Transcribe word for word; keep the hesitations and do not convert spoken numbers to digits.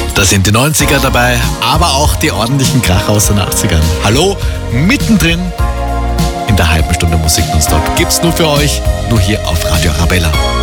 Da sind die neunziger dabei, aber auch die ordentlichen Kracher aus den achtzigern. Hallo, mittendrin in der halben Stunde Musik nonstop. Gibt's nur für euch, nur hier auf Radio Arabella.